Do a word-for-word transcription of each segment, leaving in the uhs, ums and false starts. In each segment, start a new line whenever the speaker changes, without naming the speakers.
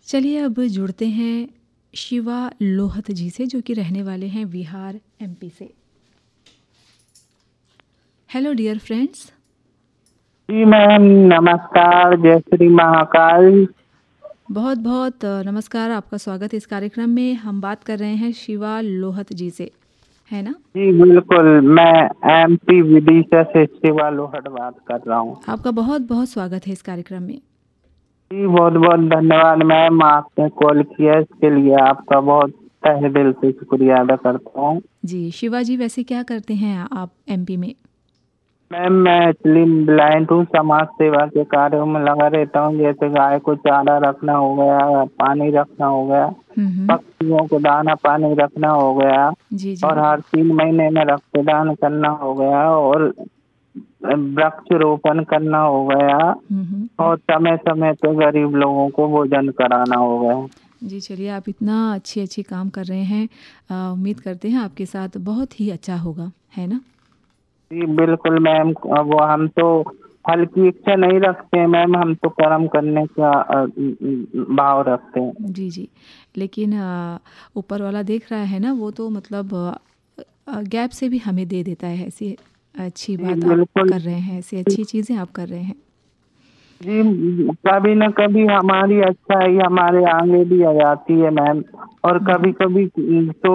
चलिए अब जुड़ते हैं शिवा लोहत जी से, जो कि रहने वाले हैं बिहार एमपी से। Hello dear friends.
जी मैम, नमस्कार। जय श्री महाकाल।
बहुत बहुत नमस्कार, आपका स्वागत है इस कार्यक्रम में। हम बात कर रहे हैं शिवा लोहत जी से, है ना?
जी बिल्कुल, मैं एमपी विदिशा से शिवा लोहट बात कर रहा हूँ।
आपका बहुत बहुत स्वागत है इस कार्यक्रम में।
जी बहुत बहुत धन्यवाद मैम, आपने कॉल किया इसके लिए आपका बहुत तहे दिल से शुक्रिया अदा करता हूँ।
जी शिवा जी, वैसे क्या करते हैं आप एमपी में?
मैम मैं एक्चुअली ब्लाइंड हूँ, समाज सेवा के कार्यों में लगा रहता हूँ। जैसे गाय को चारा रखना हो गया, पानी रखना हो गया,
हम्म हम्म।
पक्षियों को दाना पानी रखना हो गया,
जी जी।
और हर तीन महीने में रक्तदान करना हो गया, और वृक्षारोपण करना हो गया,
हम्म हम्म।
और समय समय पे गरीब लोगों को भोजन कराना हो गया।
जी चलिए, आप इतना अच्छी अच्छी काम कर रहे हैं। अ, उम्मीद करते हैं आपके साथ बहुत ही अच्छा होगा, है ना?
जी बिल्कुल मैम, अब हम तो फल की इच्छा नहीं रखते हैं मैम, हम तो कर्म करने का अ, भाव रखते हैं।
जी जी। लेकिन अ, ऊपर वाला देख रहा है ना, वो तो मतलब अ, अ, गैप से भी हमें दे देता है। ऐसी अच्छी
जी
बात आप
बिल्कुल।
कर रहे हैं, ऐसी अच्छी चीज़ें आप कर रहे हैं।
जी कभी न कभी हमारी अच्छाई हमारे आगे भी आ जाती है मैम, और
हम्म
कभी
हम्म।
कभी तो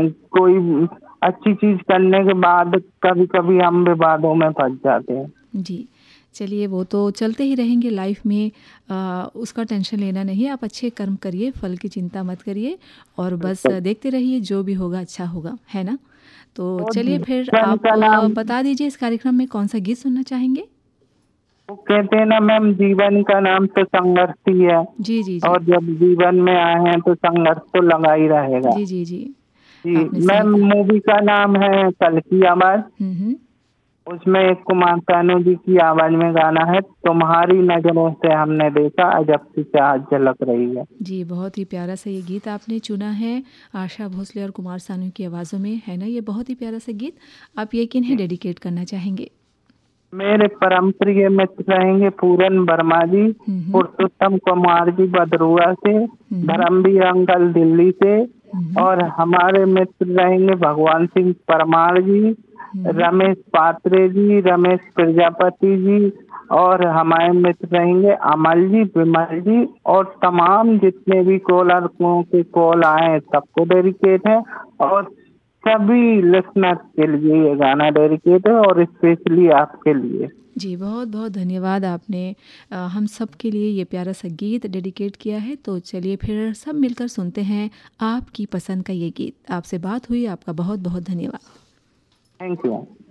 कोई अच्छी चीज करने के बाद कभी कभी हम विवादों में फंस जाते हैं।
जी चलिए, वो तो चलते ही रहेंगे लाइफ में। आ, उसका टेंशन लेना नहीं, आप अच्छे कर्म करिए, फल की चिंता मत करिए, और बस देखते रहिए, जो भी होगा अच्छा होगा, है ना? तो
वो
चलिए फिर
जीवन
आप
का
अ,
नाम,
बता दीजिए इस कार्यक्रम में कौन सा गीत सुनना चाहेंगे?
वो कहते हैं ना मैम, जीवन का नाम तो संघर्ष ही है,
जी जी जी।
और जब जीवन में आए हैं तो संघर्ष तो लगा ही रहेगा।
जी जी जी।
जी
आपने सही
मैम,
कहा।
मूवी का नाम है कल की आवाज।
हम्म हम्म।
उसमें एक कुमार सानू जी की आवाज में गाना है, तुम्हारी नजरों से हमने देखा अजब सी चाहत झलक रही है।
जी बहुत ही प्यारा सा ये गीत आपने चुना है, आशा भोसले और कुमार सानू की आवाज़ों में, है ना? ये बहुत ही प्यारा सा गीत आप ये किन्हें डेडिकेट करना चाहेंगे?
मेरे परम प्रिय मित्र रहेंगे पूरन वर्मा जी,
हम्म हम्म।
पुरुषोत्तम कुमार जी बदरुआ से,
हम्म
धर्मवीर अंकल दिल्ली से,
हम्म।
और हमारे मित्र रहेंगे भगवान सिंह परमार जी,
हम्म।
रमेश पात्रे जी, रमेश प्रजापति जी, और हमारे मित्र रहेंगे अमल जी, विमल जी, और तमाम जितने भी कॉलर के कॉल आए सबको डेडिकेट है, और सभी लिसनर्स के लिए ये गाना डेडिकेट है, और स्पेशली आपके लिए।
जी बहुत बहुत धन्यवाद, आपने अ, हम सब के लिए ये प्यारा सा गीत डेडिकेट किया है। तो चलिए फिर सब मिलकर सुनते हैं आपकी पसंद का ये गीत। आपसे बात हुई, आपका बहुत बहुत धन्यवाद।
Thank you.